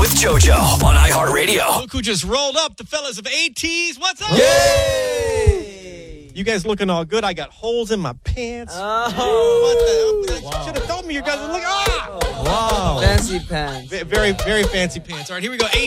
with JoJo on iHeartRadio. Look who just rolled up. The fellas of ATs. What's up? Yay! You guys looking all good. I got holes in my pants. Oh. What the? You should have told me you guys were looking. Ah! Wow. Fancy pants. Very, very fancy pants. All right, here we go.